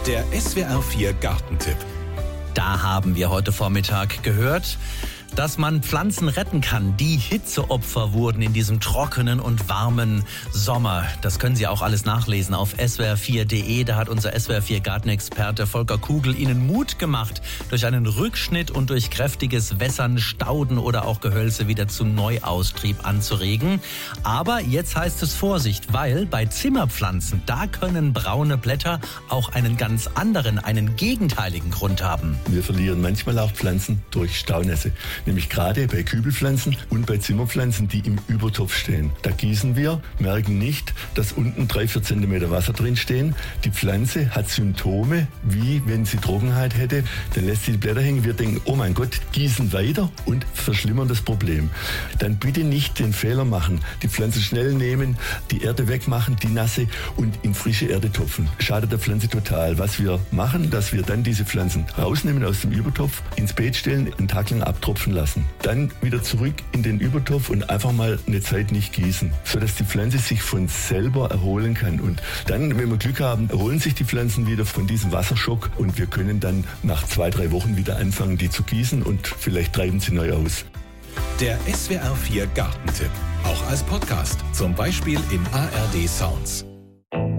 Der SWR4 Gartentipp. Da haben wir heute Vormittag gehört, dass man Pflanzen retten kann, die Hitzeopfer wurden in diesem trockenen und warmen Sommer. Das können Sie auch alles nachlesen auf swr4.de. Da hat unser SWR4 Gartenexperte Volker Kugel Ihnen Mut gemacht, durch einen Rückschnitt und durch kräftiges Wässern Stauden oder auch Gehölze wieder zum Neuaustrieb anzuregen. Aber jetzt heißt es Vorsicht, weil bei Zimmerpflanzen, da können braune Blätter auch einen ganz anderen, einen gegenteiligen Grund haben. Wir verlieren manchmal auch Pflanzen durch Staunässe. Nämlich gerade bei Kübelpflanzen und bei Zimmerpflanzen, die im Übertopf stehen. Da gießen wir, merken nicht, dass unten 3-4 Zentimeter Wasser drin stehen. Die Pflanze hat Symptome, wie wenn sie Trockenheit hätte. Dann lässt sie die Blätter hängen. Wir denken, oh mein Gott, gießen weiter und verschlimmern das Problem. Dann bitte nicht den Fehler machen. Die Pflanze schnell nehmen, die Erde wegmachen, die nasse und in frische Erde topfen. Schadet der Pflanze total. Was wir machen, dass wir dann diese Pflanzen rausnehmen aus dem Übertopf, ins Beet stellen, einen Tag lang abtropfen lassen. Dann wieder zurück in den Übertopf und einfach mal eine Zeit nicht gießen, sodass die Pflanze sich von selber erholen kann. Und dann, wenn wir Glück haben, erholen sich die Pflanzen wieder von diesem Wasserschock und wir können dann nach 2-3 Wochen wieder anfangen, die zu gießen und vielleicht treiben sie neu aus. Der SWR4 Gartentipp. Auch als Podcast. Zum Beispiel in ARD Sounds.